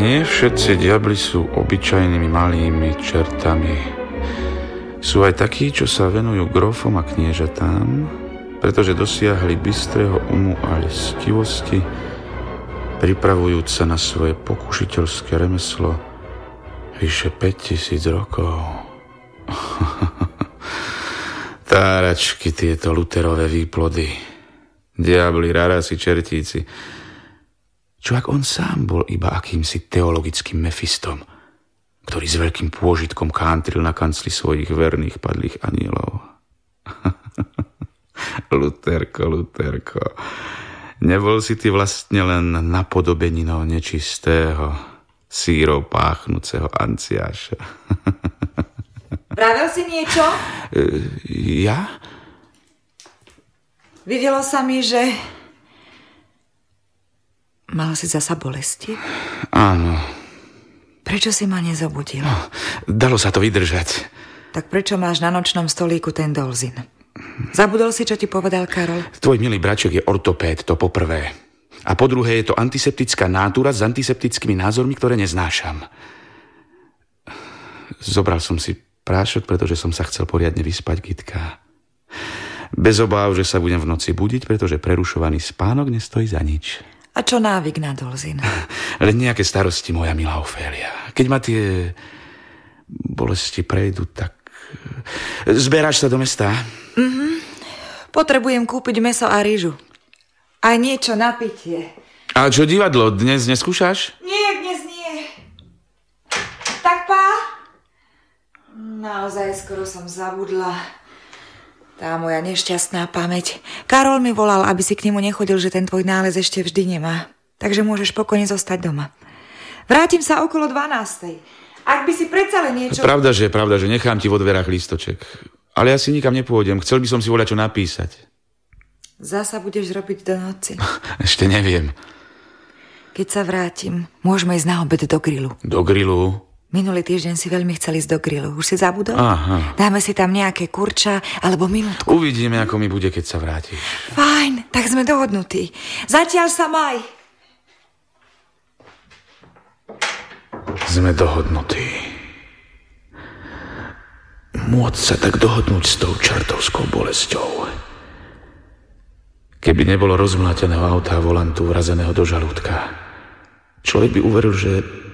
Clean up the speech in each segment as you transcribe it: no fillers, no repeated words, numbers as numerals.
Nie všetci diabli sú obyčajnými malými čertami. Sú aj takí, čo sa venujú grofom a kniežatám, pretože dosiahli bystrého umu a listivosti, pripravujúc sa na svoje pokušiteľské remeslo vyše 5000 rokov. Táračky, tieto Lutherové výplody. Diabli, rarasi, čertíci. Čo ak on sám bol iba akýmsi teologickým Mefistom, ktorý s veľkým pôžitkom kántril na kancli svojich verných padlých anielov. Luterko, nebol si ty vlastne len napodobeninou nečistého, sírov páchnúceho anciáša. Vravel si niečo? Ja? Videlo sa mi, že... Mal si zasa bolesti? Áno. Prečo si ma nezobudil? Dalo sa to vydržať. Tak prečo máš na nočnom stolíku ten Dolzin? Zabudol si, čo ti povedal Karol? Tvoj milý braček je ortopéd, to po prvé. A po druhé je to antiseptická nátura s antiseptickými názormi, ktoré neznášam. Zobral som si prášok, pretože som sa chcel poriadne vyspať, Gitka. Bez obáv, že sa budem v noci budiť, pretože prerušovaný spánok nestojí za nič. A čo návyk na Dolzin? Len nejaké starosti, moja milá Ofélia. Keď ma tie bolesti prejdú, tak... Zberáš sa do mesta? Potrebujem kúpiť mäso a rýžu. Aj niečo na pitie. A čo divadlo? Dnes neskúšaš? Nie, dnes nie. Tak pá? Naozaj skoro som zabudla. Tá moja nešťastná pamäť. Karol mi volal, aby si k nemu nechodil, že ten tvoj nález ešte vždy nemá. Takže môžeš pokojne zostať doma. Vrátim sa okolo 12:00. Ak by si predsa len niečo... Pravda, že nechám ti vo dverách lístoček. Ale ja si nikam nepôjdem. Chcel by som si voľať čo napísať. Zasa budeš robiť do noci. Ešte neviem. Keď sa vrátim, môžeme ísť na obed do grilu. Do grilu? Minulý týždeň si veľmi chcel ísť do grilu. Už si zabudol? Aha. Dáme si tam nejaké kurča alebo minútku. Uvidíme, ako mi bude, keď sa vrátiš. Fajn, tak sme dohodnutí. Zatiaľ sa maj. Sme dohodnutí. Môcť sa tak dohodnúť s tou čertovskou bolesťou. Keby nebolo rozmláteného auta a volantu vrazeného do žalúdka, človek by uveril, že...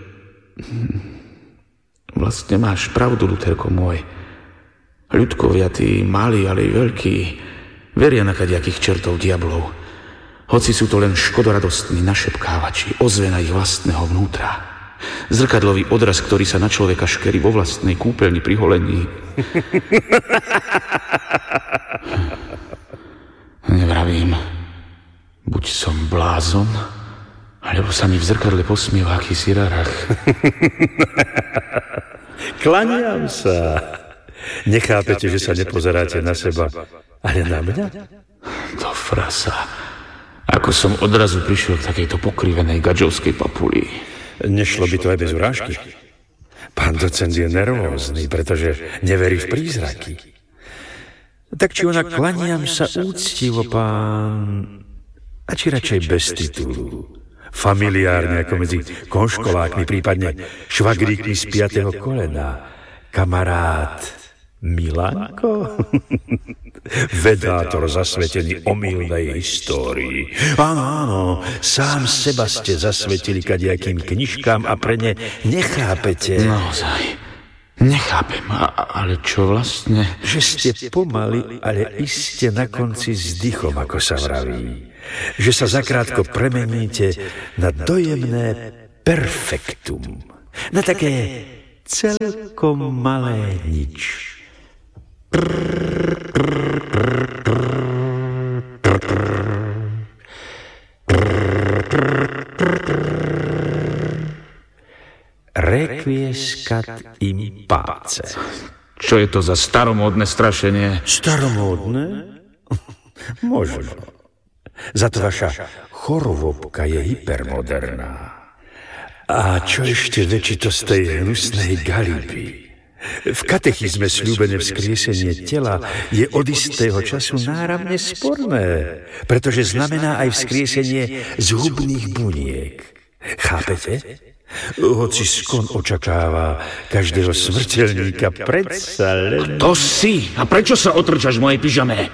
Vlastne máš pravdu, Luterko môj. Ľudkovia, tí malí, ale i veľkí, veria na kadejakých čertov diablov. Hoci sú to len škodoradostní našepkávači, ozvena ich vlastného vnútra. Zrkadlový odraz, ktorý sa na človeka škerí vo vlastnej kúpeľni pri holení. Nevravím, buď som blázon, alebo sa mi v zrkadle posmieva akýsi rarach. Klaniam sa. Nechápete, že sa nepozeráte na seba, ale na mňa? To frasa. Ako som odrazu prišiel k takejto pokrivenej gadžovskej papuli. Nešlo by to aj bez urážky. Pán docent je nervózny, pretože neverí v prízraky. Tak či ona, klaniam sa úctivo, pán... A či radšej bez titulu. Familiárne, ako medzi konškolákmi, prípadne švagríkmi z 5. kolena. Kamarát Milanko? Vedátor zasvetený omylnej histórii. Áno, sám seba ste zasvetili kadejakým knižkám a pre ne nechápete. Naozaj, nechápem, ale čo vlastne? Že ste pomaly, ale iste na konci s dychom, ako sa vraví. Že sa zakrátko premeníte na dojemné perfektum. Na také celkom malé nič. Requiescat in pace. Čo je to za staromódne strašenie? Staromódne? Možno. Za to vaša chorovopka je hypermoderná. A čo ešte väčšie z tej hnusnej galiby? V katechizme sľúbené vzkriesenie tela je od istého času náramne sporné, pretože znamená aj vzkriesenie zhubných buniek. Chápete? Hoci skon očakáva každého smrteľníka, predsa len... Kto si? A prečo sa otrčaš v mojej pyžame?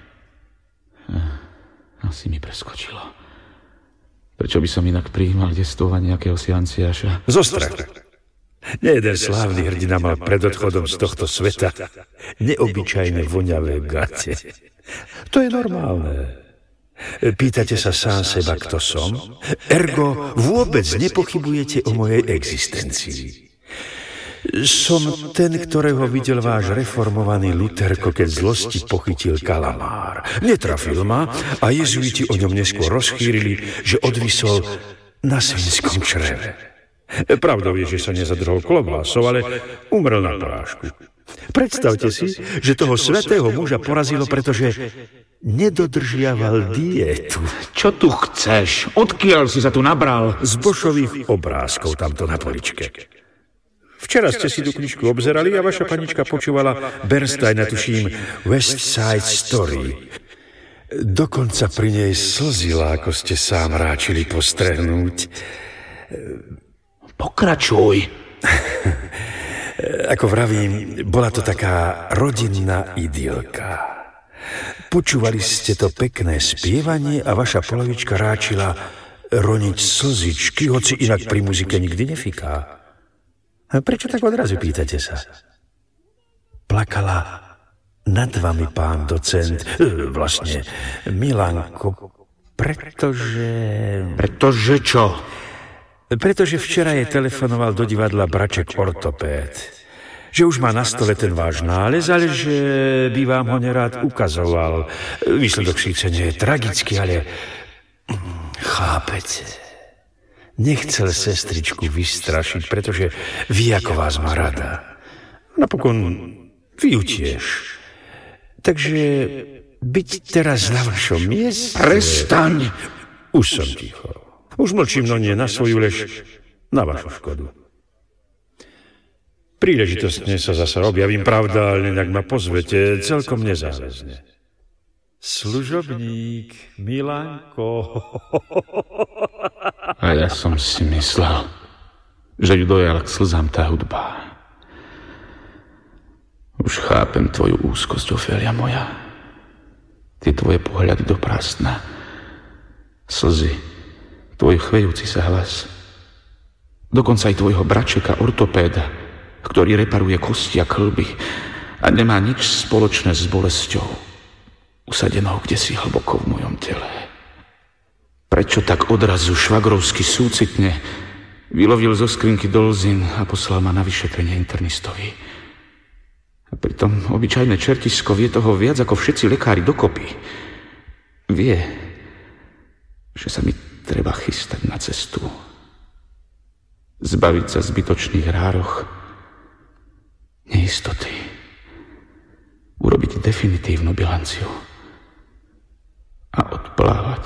Asi mi preskočilo. Prečo by som inak prijímal destovať nejakého sianciáša? Zo strachu. Nejeden slávny hrdina mal pred odchodom z tohto sveta neobyčajné voňavé gate. To je normálne. Pýtate sa sám seba, kto som? Ergo vôbec nepochybujete o mojej existencii. Som ten, ktorého videl váš reformovaný Luterko, keď zlosti pochytil kalamár. Netrafil ma a jezuiti o ňom neskôr rozchýrili, že odvisol na svinskom čreve. Pravdou je, že sa nezadrhol klobásov, ale umrel na porážku. Predstavte si, že toho svätého muža porazilo, pretože nedodržiaval dietu. Čo tu chceš? Odkiaľ si sa tu nabral? Z bošových obrázkov tamto na poličke. Včera ste si tú knižku obzerali a vaša panička počúvala Bernsteina, tuším, West Side Story. Dokonca pri nej slzila, ako ste sám ráčili postrehnúť. Pokračuj. Ako vravím, bola to taká rodinná idylka. Počúvali ste to pekné spievanie a vaša polovička ráčila roniť slzičky, hoci inak pri muzike nikdy nefiká. A prečo tak odrazu, pýtate sa? Plakala nad vami, pán docent, vlastne Milanko, pretože... Pretože čo? Pretože včera jej telefonoval do divadla Braček ortopéd. Že už má na stole ten váš nález, ale že by vám ho nerád ukazoval. Výsledok síce nie je tragický, ale chápete. Nechcel sestričku vystrašiť, pretože vie, ako vás má rada. Napokon vy ju tiež. Takže byť teraz na vašom mieste... Prestaň! Už som ticho. Už mlčím, no nie na svoju, lež na vašu škodu. Príležitostne sa zasa objavím, pravda, ale inak ma pozvete celkom nezáväzne. Služobník, Milanko. A ja som si myslel, že ju dojala k slzám tá hudba. Už chápem tvoju úzkosť, Ofélia moja. Tie tvoje pohľady do prázdna. Slzy, tvoj chvejúci sa hlas. Dokonca aj tvojho bračeka, ortopéda, ktorý reparuje kosti a kĺby a nemá nič spoločné s bolesťou, usadenou kdesi hlboko v mojom tele. Prečo tak odrazu švagrovsky súcitne vylovil zo skrinky dolzin a poslal ma na vyšetrenie internistovi? A pritom obyčajné čertisko vie toho viac ako všetci lekári dokopy. Vie, že sa mi treba chystať na cestu. Zbaviť sa zbytočných rároch, neistoty. Urobiť definitívnu bilanciu a odplávať.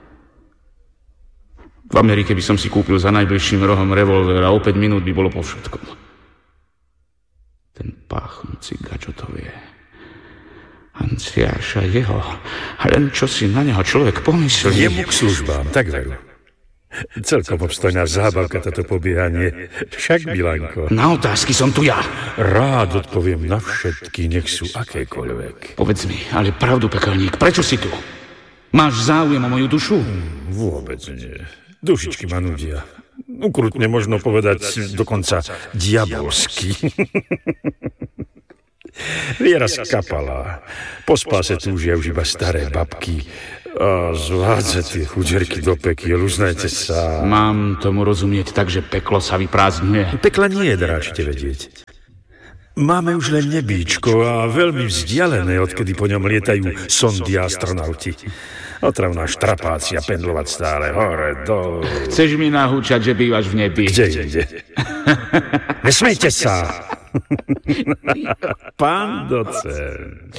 V Amerike by som si kúpil za najbližším rohom revolver a o 5 minút by bolo po všetkom. Ten páchnúci gačo to vie. Hanciáša jeho. A len čo si na neho človek pomyslí. Jemu k službám, tak veru. Celkom obstojná zábavka toto pobiehanie. Však, Milanko. Na otázky som tu ja. Rád odpoviem na všetky, nech sú akékoľvek. Povedz mi, ale pravdu, pekelník, prečo si tu? Máš záujem o moju dušu? Vôbec nie. Dušičky ma nudia. Ukrutne možno povedať dokonca diabolsky. Viera skapala. Po spáse túžia už iba staré babky. A zvádza tie chudžerky do pekiel, uznajte sa. Mám tomu rozumieť tak, že peklo sa vyprázdňuje? Pekla nie je, dráčte vedieť. Máme už len nebíčko a veľmi vzdialené, odkedy po ňom lietajú sondy a astronauti. Otravná štrapácia pendlovať stále hore, dole. Chceš mi nahúčať, že bývaš v nebi? Kde ide? Nesmejte sa! Pán docent.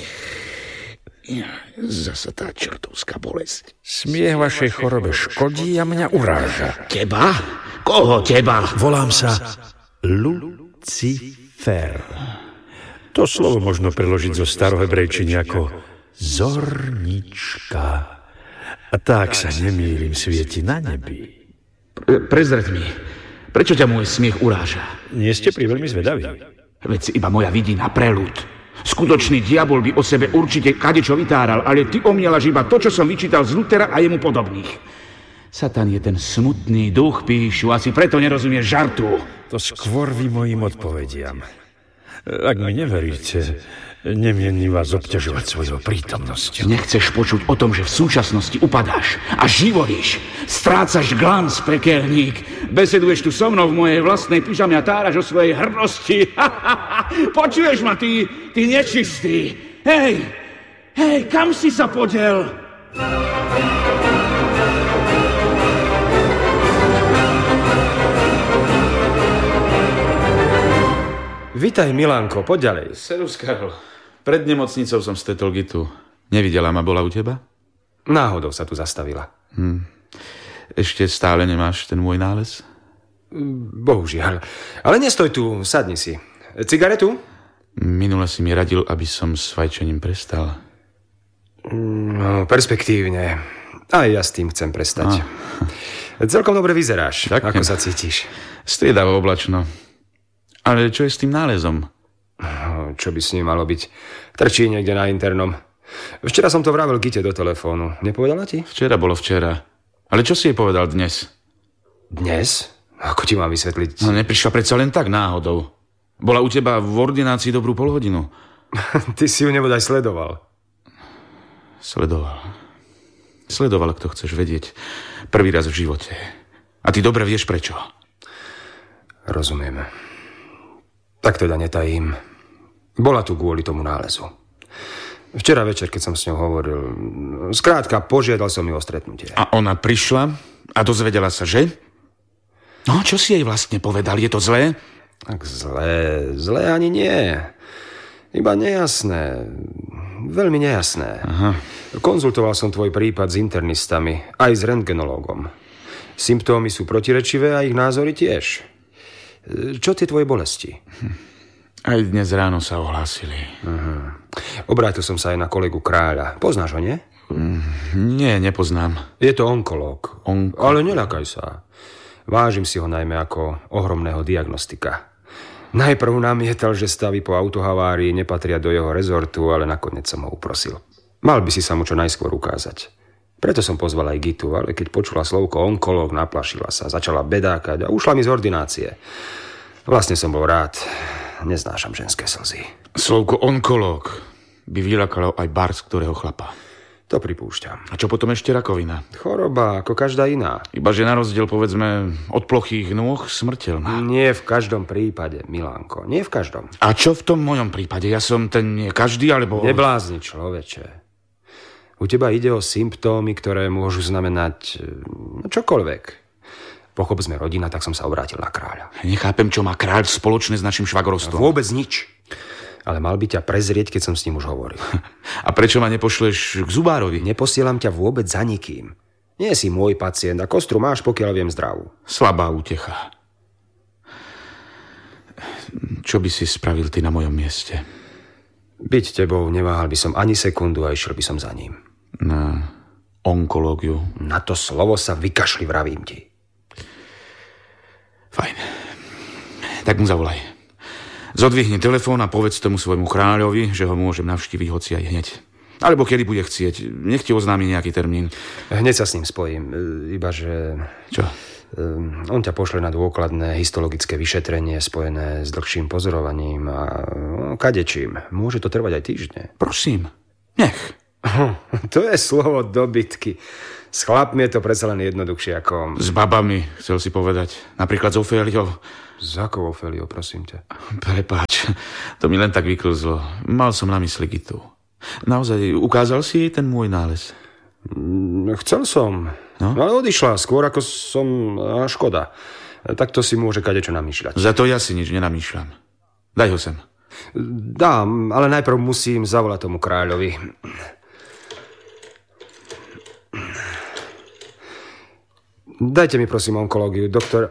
Zasa tá čertovská bolesť. Smiech vašej chorobe škodí a mňa uráža. Teba? Koho teba? Volám sa Lucifer. To slovo možno preložiť zo starohebrejčiny ako zornička. A tak sa nemýlim, svieti na nebi. Prezrať mi, Prečo ťa môj smiech uráža? Nie ste veľmi zvedaví. Veď si iba moja vidina, preľud. Skutočný diabol by o sebe určite kadečo vytáral, ale ty omielaš iba to, čo som vyčítal z Lutera a jemu podobných. Satan je ten smutný duch, píšu, asi preto nerozumieš žartu. To skôr vy mojim odpovediam. Ak mi neveríte, nemienim vás obťažovať svojou prítomnosťou. Nechceš počuť o tom, že v súčasnosti upadáš a živoríš. Strácaš glans, pekelník. Beseduješ tu so mnou v mojej vlastnej pyžame a táraš o svojej hrdnosti. Počuješ ma, ty nečistý. Hej, kam si sa podiel? Vitaj, Milánko, poď ďalej. Servus, Karol. Pred nemocnicou som stretol Gitu. Nevidela ma, bola u teba? Náhodou sa tu zastavila. Ešte stále nemáš ten môj nález? Bohužiaľ. Ale nestoj tu, sadni si. Cigaretu? Minule si mi radil, aby som s fajčením prestal. No, perspektívne. Aj ja s tým chcem prestať. Celkom dobre vyzeráš. Ďakujem. Ako sa cítiš? Striedavo oblačno. Ale čo je s tým nálezom? Čo by s ním malo byť? Trčí niekde na internom. Včera som to vravel Gite do telefónu. Nepovedala ti? Včera bolo včera. Ale čo si jej povedal dnes? Dnes? Ako ti mám vysvetliť? No neprišla predsa len tak náhodou. Bola u teba v ordinácii dobrú polhodinu. Ty si ju nebodaj sledoval. Sledoval, kto chceš vedieť. Prvý raz v živote. A ty dobre vieš prečo. Rozumiem. Tak teda netajím. Bola tu kvôli tomu nálezu. Včera večer, keď som s ňou hovoril, skrátka požiadal som ju o stretnutie. A ona prišla a dozvedela sa, že? No, čo si jej vlastne povedal? Je to zlé? Tak zlé ani nie. Iba nejasné. Veľmi nejasné. Aha. Konzultoval som tvoj prípad s internistami, aj s rentgenológom. Symptómy sú protirečivé a ich názory tiež. Čo tie tvoje bolesti? Aj dnes ráno sa ohlásili. Obrátil som sa aj na kolegu Kráľa. Poznáš ho, nie? Nie, nepoznám. Je to onkológ. Ale neľakaj sa. Vážim si ho najmä ako ohromného diagnostika. Najprv namietal, že stavy po autohavárii nepatria do jeho rezortu, ale nakoniec som ho uprosil. Mal by si sa mu čo najskôr ukázať. Preto som pozval aj Gitu, ale keď počula slovko onkológ, naplašila sa, začala bedákať a ušla mi z ordinácie. Vlastne som bol rád. Neznášam ženské slzy. Slovko onkológ by vylakalo aj bars ktorého chlapa. To pripúšťam. A čo potom ešte rakovina? Choroba, ako každá iná. Iba že na rozdiel, povedzme, od plochých nôh smrteľná. Nie v každom prípade, Milánko. Nie v každom. A čo v tom mojom prípade? Ja som ten nie každý, alebo... Neblázni, človeče. U teba ide o symptómy, ktoré môžu znamenať čokoľvek. Pochop, sme rodina, tak som sa obrátil na Kráľa. Nechápem, čo má Kráľ spoločné s našim švagrovstvom. Vôbec nič. Ale mal by ťa prezrieť, keď som s ním už hovoril. A prečo ma nepošleš k zubárovi? Neposielam ťa vôbec za nikým. Nie si môj pacient a kostru máš, pokiaľ viem, zdravú. Slabá útecha. Čo by si spravil ty na mojom mieste? Byť tebou neváhal by som ani sekundu a išiel by som za ním. Na onkológiu? Na to slovo sa vykašli, vravím ti. Fajn. Tak mu zavolaj. Zodvihni telefón a povedz tomu svojmu Kráľovi, že ho môžem navštíviť hoci aj hneď. Alebo kedy bude chcieť. Nech ti oznámi nejaký termín. Hneď sa s ním spojím. Ibaže... Čo? On ťa pošle na dôkladné histologické vyšetrenie spojené s dlhším pozorovaním a kadečím. Môže to trvať aj týždne. Prosím, nech. To je slovo dobytky. S chlapmi je to predsa len jednoduchšie ako... S babami, chcel si povedať. Napríklad s Oféliou. S akou Oféliou, prosím ťa? Prepáč, to mi len tak vyklzlo. Mal som na mysli Gitu. Naozaj, ukázal si jej ten môj nález? Chcel som, no? Ale odišla skôr ako som... škoda. Takto si môže kadečo namýšľať. Za to ja si nič nenamýšľam. Daj ho sem. Dám, ale najprv musím zavolať tomu Kráľovi. Dajte mi prosím onkológiu, doktor...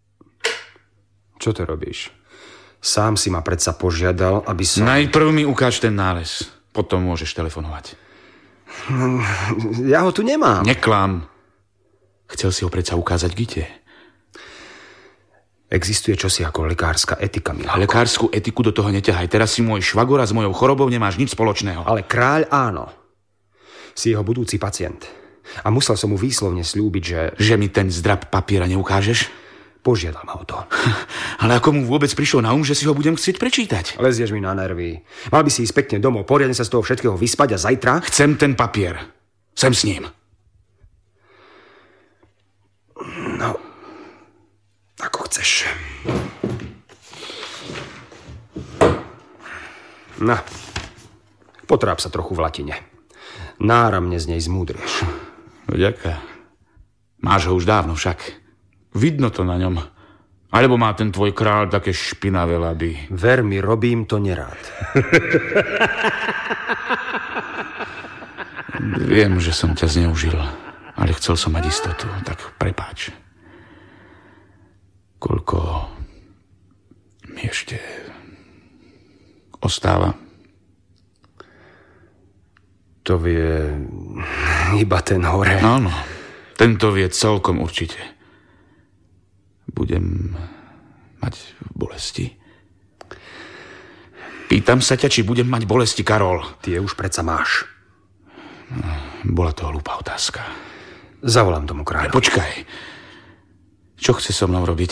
Čo to robíš? Sám si ma predsa požiadal, aby som... Najprv mi ukáž ten nález. Potom môžeš telefonovať. Ja ho tu nemám. Neklám. Chcel si ho predsa ukázať Gite. Existuje čosi ako lekárska etika, Milánko. Lekárskú etiku do toho neťahaj. Teraz si môj švagor a s mojou chorobou nemáš nič spoločného. Ale kráľ áno. Si jeho budúci pacient. A musel som mu výslovne sľúbiť, že... Že mi ten zdrab papiera neukážeš? Požiadal ma o to. Ale ako mu vôbec prišlo na že si ho budem chcieť prečítať? Lezieš mi na nervy. Mal by si ísť pekne domov, poriadne sa z toho všetkého vyspať a zajtra... Chcem ten papier. Sem s ním. No, ako chceš. No, potráp sa trochu v latine. Náramne z nej zmúdrieš. Ďaká. Máš ho už dávno však. Vidno to na ňom. Alebo má ten tvoj kráľ také špinavé lady. Ver mi, robím to nerád. Viem, že som ťa zneužil, ale chcel som mať istotu, tak prepáč. Koľko mi ešte ostáva? To vie iba ten hore. Áno, tento vie celkom určite. Budem mať bolesti? Pýtam sa ťa, či budem mať bolesti, Karol. Ty je už predsa máš. Bola to hlúpa otázka. Zavolám tomu kráľu. Počkaj. Čo chce so mnou robiť?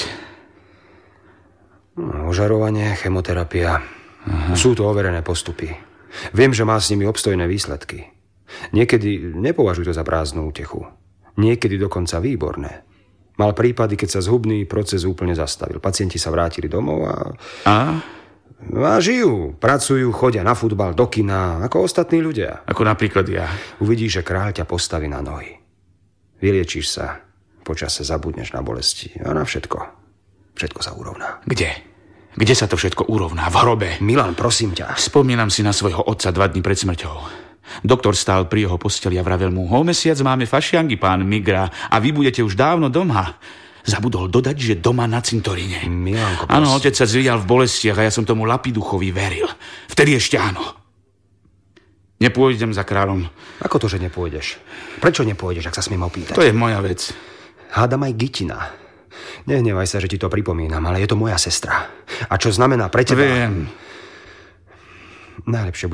Ožarovanie, chemoterapia. Aha. Sú to overené postupy. Viem, že má s nimi obstojné výsledky. Niekedy nepovažuj to za prázdnu útechu. Niekedy dokonca výborné. Mal prípady, keď sa zhubný proces úplne zastavil. Pacienti sa vrátili domov a žijú. Pracujú, chodia na futbal, do kina, ako ostatní ľudia. Ako napríklad ja. Uvidíš, že kráľ ťa postaví na nohy. Vyliečíš sa. Počase zabudneš na bolesti a na všetko. Všetko sa urovná. Kde? Kde sa to všetko urovná? V hrobe? Milan, prosím ťa. Spomínam si na svojho otca 2 dní pred smrťou. Doktor stál pri jeho posteli a vravel mu: o mesiac máme fašiangy, pán Migra, a vy budete už dávno doma. Zabudol dodať, že doma na cintoríne. Milanko, áno, otec sa zvíjal v bolestiach a ja som tomu lapiduchovi veril. Vtedy ešte áno. Nepôjdem za kráľom. Ako to, že nepôjdeš? Prečo nepôjdeš, ak sa smiem opýtať? To je moja vec. Hádam aj Gitina. Nehnevaj sa, že ti to pripomínam, ale je to moja sestra. A čo znamená pre teba... Viem. Najlepšie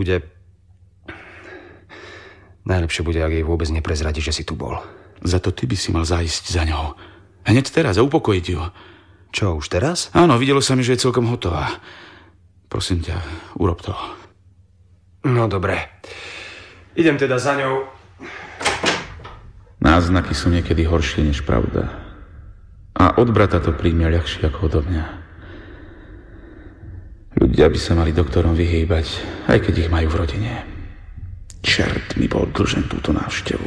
bude, ak jej vôbec neprezradíš, že si tu bol. Za to ty by si mal zájsť za ňou. Hneď teraz a upokojiť ju. Čo, už teraz? Áno, videlo sa mi, že je celkom hotová. Prosím ťa, urob to. No, dobre. Idem teda za ňou. Náznaky sú niekedy horšie než pravda. A od brata to príjme ľahšie ako odo mňa. Ľudia by sa mali doktorom vyhýbať, aj keď ich majú v rodine. Čert mi bol dlžen túto návštevu.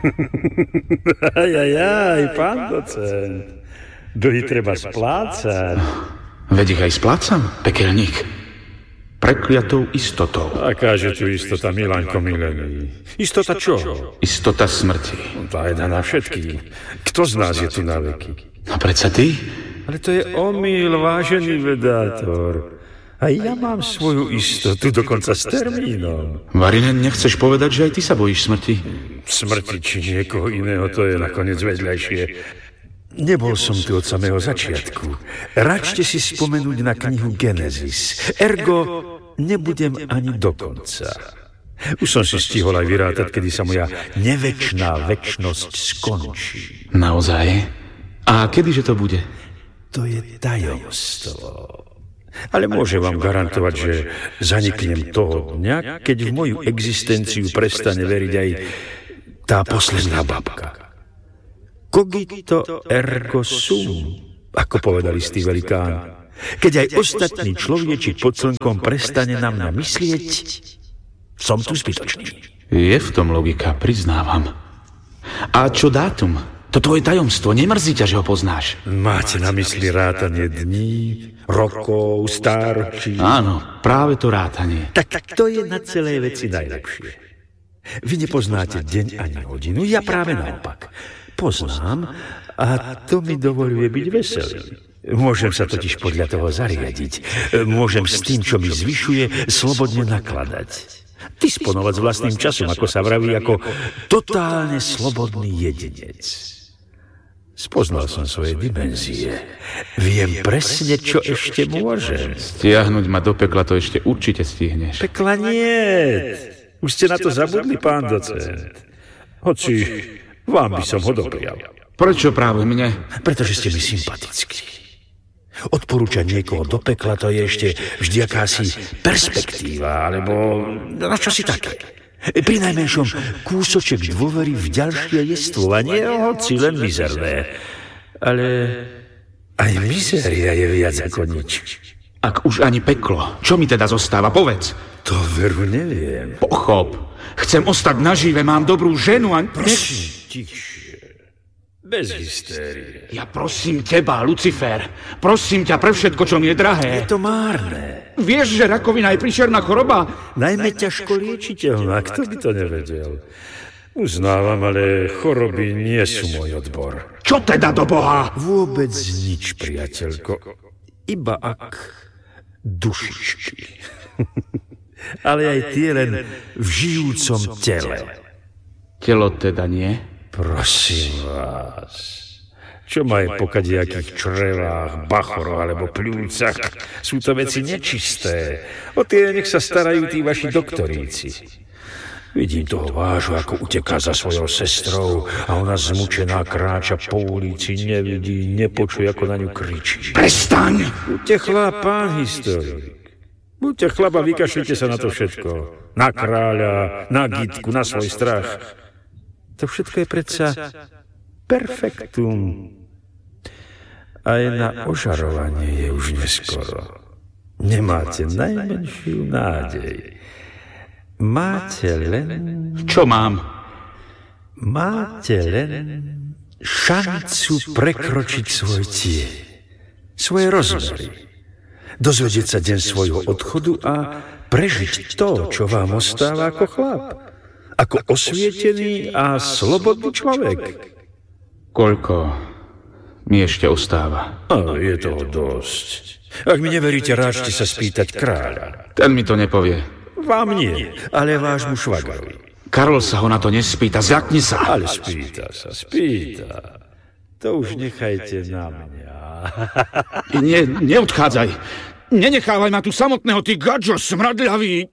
Aj, pán docent. Dlhy treba splácať. Veď ich aj splácam, pekelník. Prekliatou istotou. Akáže tu istota, Milanko milený? Istota čoho? Istota smrti. Tá jedna na všetkých. Kto z nás je tu na veky? No predsa ty? Ale to je omyl, vážený vedátor. A ja mám svoju istotu, dokonca s termínom. Varinen, nechceš povedať, že aj ty sa bojíš smrti? Smrti či niekoho iného, to je nakoniec vedľajšie. Nebol som tu od samého začiatku. Račte si spomenúť na knihu Genesis. Ergo, nebudem ani do konca. Už som si stihol aj vyrátať, kedy sa moja nevečná večnosť skončí. Naozaj? A kedyže to bude? To je tajomstvo. Ale môžem vám garantovať, že zaniknem toho dňa, keď v moju existenciu prestane veriť aj tá posledná babka. Cogito ergo sum, ako povedal istý velikán. Keď aj ostatný človeči pod slnkom prestane na mňa myslieť, som tu zbytočný. Je v tom logika, priznávam. A čo dátum? To tvoje tajomstvo, nemrzí ťa, že ho poznáš? Máte na mysli rátanie dní, rokov, stáročí? Áno, práve to rátanie. Tak to je na celé veci najlepšie. Vy nepoznáte deň ani hodinu, ja práve naopak. Poznám a to mi dovoľuje byť veselý. Môžem sa totiž podľa toho zariadiť. Môžem s tým, čo mi zvyšuje, slobodne nakladať. Disponovať s vlastným časom, ako sa vraví, ako totálne slobodný jedinec. Spoznal som svoje dimenzie. Viem presne, čo ešte môžem. Stiahnuť ma do pekla to ešte určite stihneš. Pekla nie. Už ste na to zabudli, pán docent. Hoci vám by som ho doprial. Prečo práve mne? Pretože ste mi sympatickí. Odporúčať niekoho do pekla to je ešte vždy akási perspektíva, alebo na čosi také. Pri najmenšom kúsoček dôvery v ďalšie jestvovanie, hoci len mizerné. Ale aj mizéria je viac ako nič. Ak už ani peklo, čo mi teda zostáva, povedz. To veru neviem. Pochop, chcem ostať nažive, mám dobrú ženu a... Prosím, tichšie. Bez hystérie. Ja prosím teba, Lucifer, prosím ťa pre všetko, čo mi je drahé. Je to márne. Vieš, že rakovina je príšerná choroba? Najmä ťažko liečiteľná, kto by to nevedel. Uznávam, ale choroby nie sú môj odbor. Čo teda do Boha? Vôbec nič, priateľko. Iba ak dušičky. Ale aj tie len v žijúcom tele. Telo teda nie? Prosím vás, čo ma je po kadejakých črevách, bachoroch alebo pľúcach? Sú to veci nečisté. O tie nech sa starajú tí vaši doktoríci. Vidím toho vážu, ako uteká za svojou sestrou a ona zmučená kráča po ulici, nevidí, nepočuje, ako na ňu kričí. Prestaň! Buďte chlap, pán historik. Buďte chlap a vykašlite sa na to všetko. Na kráľa, na gitku, na svoj strach. To všetko je predsa perfektum. Aj na ožarovanie je už neskoro. Nemáte najmenšiu nádej. Máte len... Čo mám? Máte len šancu prekročiť svoj cieľ, svoje rozmery. Dozvedieť sa deň svojho odchodu a prežiť to, čo vám ostáva ako chlap. Ako osvietený a slobodný človek. Koľko mi ešte ostáva? Je toho dosť. Ak mi neveríte, ráčte sa spýtať kráľa. Ten mi to nepovie. Vám nie, ale vášmu švagrovi. Karol sa ho na to nespýta, zľakni sa. Ale spýta sa, spýta. To už nechajte na mňa. Neodchádzaj. Nenechávaj ma tu samotného, ty gadžo smradľavý.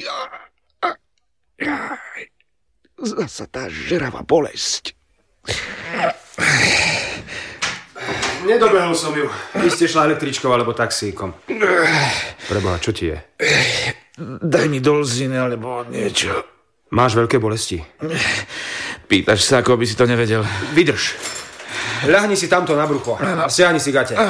Zasa tá žeravá bolesť. Nedobehol som ju. Vy ste šla električkou alebo taxíkom. Preboha, čo ti je? Daj mi dolzín alebo niečo. Máš veľké bolesti? Pýtaš sa, ako by si to nevedel. Vydrž. Ľahni si tamto na brucho a siahni si gate.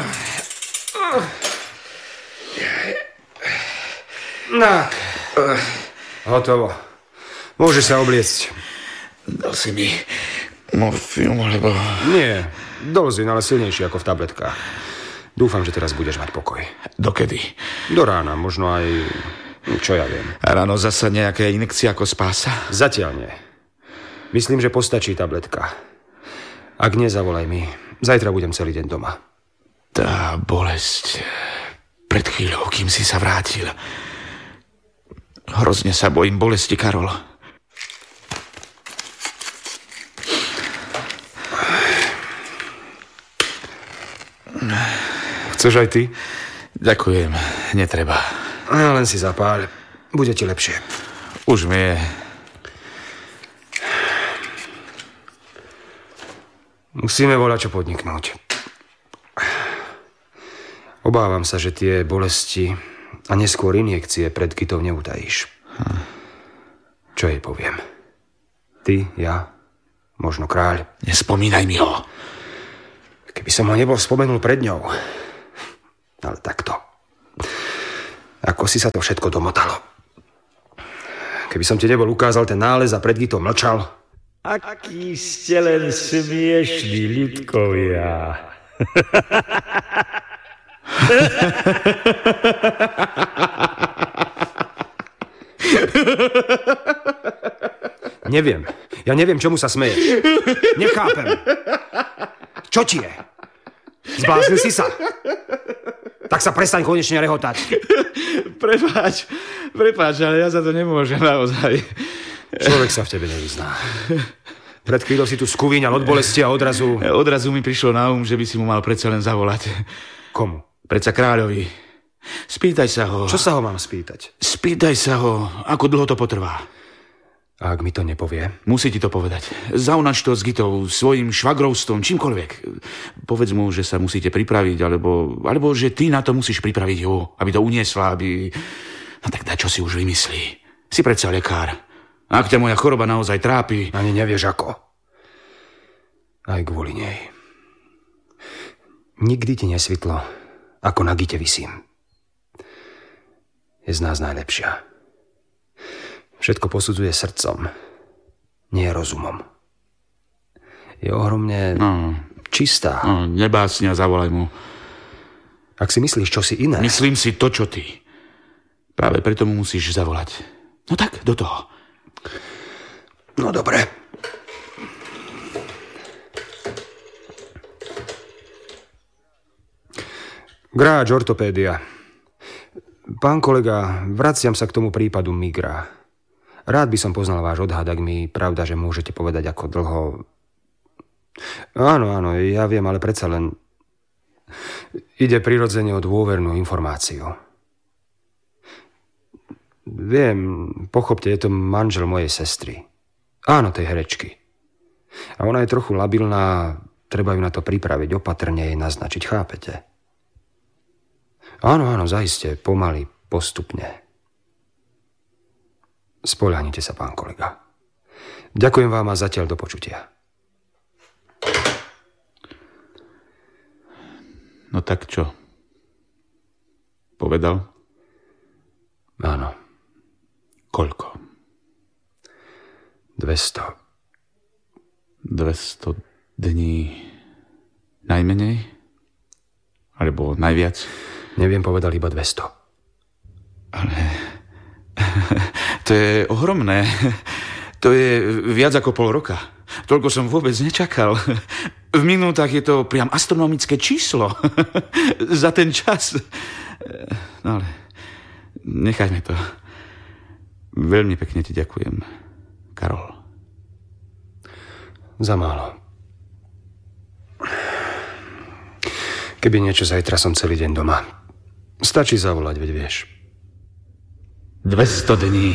Tak. Hotovo. Môžeš sa obliecť. Dal si mi morfium, alebo... Nie, dolzín, ale silnejší ako v tabletkách. Dúfam, že teraz budeš mať pokoj. Dokedy? Do rána, možno aj... Čo ja viem. A ráno zasa nejaké injekcie ako spása? Zatiaľ nie. Myslím, že postačí tabletka. Ak nie, zavolaj mi. Zajtra budem celý deň doma. Tá bolesť... Pred chvíľou, kým si sa vrátil. Hrozne sa bojím bolesti, Karol. Chceš aj ty? Ďakujem, netreba. Len si zapáľ. Bude ti lepšie. Už mi je. Musíme volať čo podniknúť. Obávam sa, že tie bolesti a neskôr injekcie pred Gitou neutajíš. Čo jej poviem? Ty, ja, možno kráľ. Nespomínaj mi ho. Keby som ho nebol spomenul pred ňou. Ale takto. Ako si sa to všetko domotalo. Keby som ti nebol ukázal ten nález a pred Gitou mlčal. Akí ste len smiešní ľudkovia. Neviem. Ja neviem, čomu sa smeješ. Nechápem. Čo ti je? Zbláznil si sa? Tak sa prestaň konečne rehotať. Prepáč, ale ja za to nemôžem naozaj. Človek sa v tebe nevyzná. Pred chvíľou si tu skúvíňal od bolesti a odrazu... Odrazu mi prišlo na že by si mu mal predsa len zavolať. Komu? Predsa kráľovi. Spýtaj sa ho. Čo sa ho mám spýtať? Spýtaj sa ho, ako dlho to potrvá. A ak mi to nepovie? Musí ti to povedať. Zaunač to s Gitou, svojim švagrovstvom, čímkoľvek. Povedz mu, že sa musíte pripraviť, alebo že ty na to musíš pripraviť ju, aby to uniesla, aby... No tak daj, čo si už vymyslí. Si predsa lekár. Ak ťa moja choroba naozaj trápi... Ani nevieš ako. Aj kvôli nej. Nikdy ti nesvitlo, ako na Gite visím. Je z nás najlepšia. Všetko posudzuje srdcom, nie rozumom. Je ohromne čistá. No, nebásni a zavolaj mu. Ak si myslíš čosi iné... Myslím si to, čo ty. Práve preto mu musíš zavolať. No tak, do toho. No dobre. Gráč, ortopédia. Pán kolega, vraciam sa k tomu prípadu migra. Rád by som poznal váš odhad, ak mi pravda, že môžete povedať, ako dlho... Áno, ja viem, ale predsa len... Ide prirodzene o dôvernú informáciu. Viem, pochopte, je to manžel mojej sestry. Áno, tej herečky. A ona je trochu labilná, treba ju na to pripraviť, opatrne jej naznačiť, chápete? Áno, zaiste, pomaly, postupne. Spoľahnite sa, pán kolega. Ďakujem vám a zatiaľ do počutia. No tak čo? Povedal? Áno. Koľko? 200 dní najmenej? Alebo najviac? Neviem, povedal iba 200. Ale... to je ohromné. To je viac ako pol roka. Toľko som vôbec nečakal. V minútach je to priam astronomické číslo. Za ten čas. No ale nechajme to. Veľmi pekne ti ďakujem, Karol. Za málo. Keby niečo, zajtra som celý deň doma. Stačí zavolať, veď vieš. 200 dní.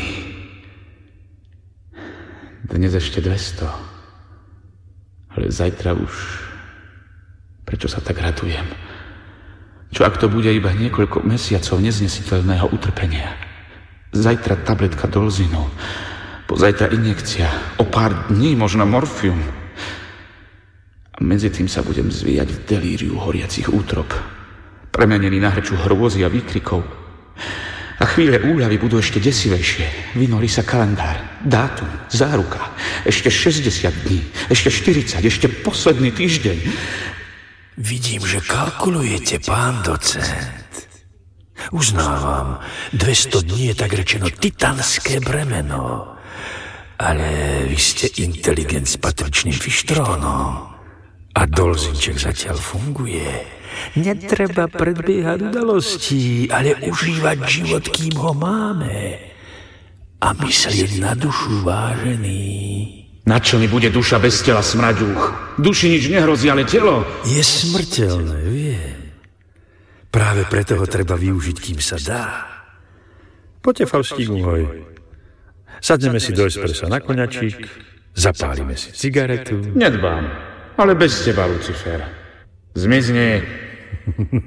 Dnes ešte 200. Ale zajtra už... Prečo sa tak radujem? Čo ak to bude iba niekoľko mesiacov neznesiteľného utrpenia? Zajtra tabletka Dolzinu, pozajtra injekcia, o pár dní možno morfium. A medzi tým sa budem zvíjať v delíriu horiacich útrop, premenený na hreču hrôzy a výkrikov. A chvíle úľavy budú ešte desivejšie. Vynorí sa kalendár, dátum, záruka. Ešte 60 dní, ešte 40, ešte posledný týždeň. Vidím, že kalkulujete, pán docent. Uznávam, 200 dní je tak rečeno titanské bremeno. Ale vy ste inteligent s patričným fištrónom. A Dolzinček zatiaľ funguje. Netreba predbiehať udalostí, ale užívať život, kým ho máme. A myslieť na dušu, vážený. Na čo mi bude duša bez tela, smraďúch? Duši nič nehrozí, ale telo... Je smrteľné, viem. Práve preto ho treba využiť, kým sa dá. Poďte, Faustík môj. Sadneme si do espressa na koňačík, zapálime si cigaretu. Nedbám, ale bez teba, Lucifer. Zmizni.